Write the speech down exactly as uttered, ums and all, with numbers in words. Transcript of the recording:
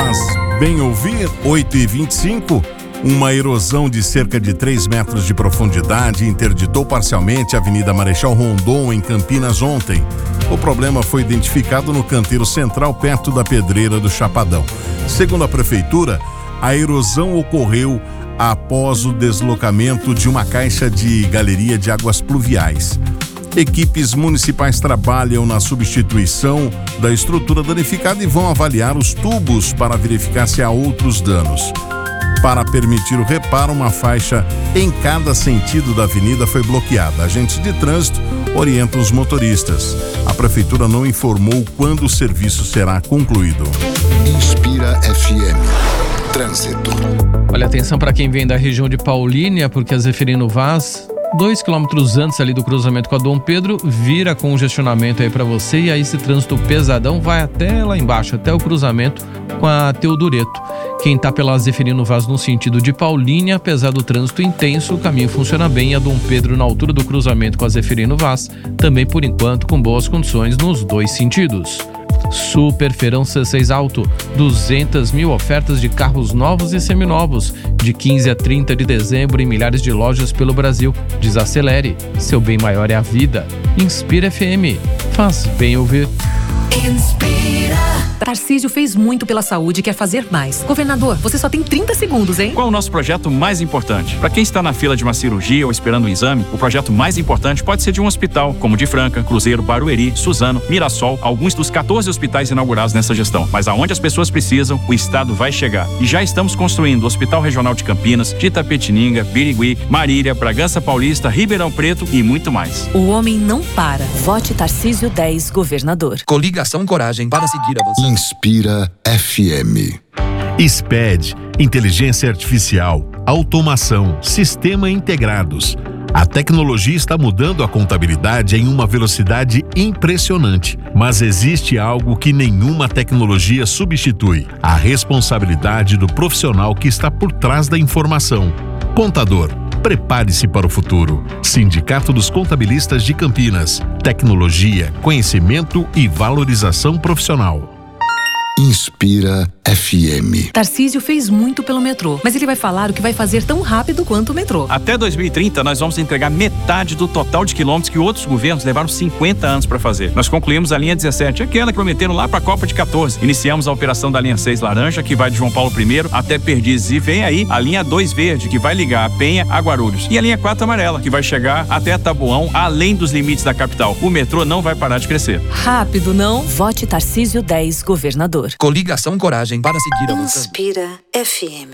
Bem ouvir, oito e vinte e cinco, uma erosão de cerca de três metros de profundidade interditou parcialmente a Avenida Marechal Rondon, em Campinas, ontem. O problema foi identificado no canteiro central, perto da pedreira do Chapadão. Segundo a Prefeitura, a erosão ocorreu após o deslocamento de uma caixa de galeria de águas pluviais. Equipes municipais trabalham na substituição da estrutura danificada e vão avaliar os tubos para verificar se há outros danos. Para permitir o reparo, uma faixa em cada sentido da avenida foi bloqueada. Agentes de trânsito orientam os motoristas. A Prefeitura não informou quando o serviço será concluído. Inspira F M. Trânsito. Olha, atenção para quem vem da região de Paulínia, porque a Zeferino Vaz, dois quilômetros antes ali do cruzamento com a Dom Pedro, vira congestionamento aí para você, e aí esse trânsito pesadão vai até lá embaixo, até o cruzamento com a Teodoreto. Quem tá pela Zeferino Vaz no sentido de Paulínia, apesar do trânsito intenso, o caminho funciona bem. A Dom Pedro, na altura do cruzamento com a Zeferino Vaz, também por enquanto com boas condições nos dois sentidos. Super Feirão C seis Auto, duzentas mil ofertas de carros novos e seminovos, de quinze a trinta de dezembro em milhares de lojas pelo Brasil. Desacelere, seu bem maior é a vida. Inspira F M, faz bem ouvir. Inspira. Tarcísio fez muito pela saúde e quer fazer mais. Governador, você só tem trinta segundos, hein? Qual é o nosso projeto mais importante? Para quem está na fila de uma cirurgia ou esperando um exame, o projeto mais importante pode ser de um hospital, como de Franca, Cruzeiro, Barueri, Suzano, Mirassol, alguns dos quatorze hospitais inaugurados nessa gestão. Mas aonde as pessoas precisam, o Estado vai chegar. E já estamos construindo o Hospital Regional de Campinas, de Itapetininga, Birigui, Marília, Bragança Paulista, Ribeirão Preto e muito mais. O homem não para. Vote Tarcísio dez, governador. Coligação Coragem para seguir a você. Inspira F M. S P E D, inteligência artificial, automação, sistema integrados. A tecnologia está mudando a contabilidade em uma velocidade impressionante, mas existe algo que nenhuma tecnologia substitui: a responsabilidade do profissional que está por trás da informação. Contador, prepare-se para o futuro. Sindicato dos Contabilistas de Campinas. Tecnologia, conhecimento e valorização profissional. Inspira F M. Tarcísio fez muito pelo metrô, mas ele vai falar o que vai fazer tão rápido quanto o metrô. Até dois mil e trinta, nós vamos entregar metade do total de quilômetros que outros governos levaram cinquenta anos para fazer. Nós concluímos a linha dezessete, aquela que prometeram lá para a Copa de quatorze. Iniciamos a operação da linha seis laranja, que vai de João Paulo I até Perdizes, e vem aí a linha dois verde, que vai ligar a Penha a Guarulhos, e a linha quatro amarela, que vai chegar até Taboão, além dos limites da capital. O metrô não vai parar de crescer. Rápido, não? Vote Tarcísio dez, governador. Coligação Coragem para seguir a você. Inspira F M.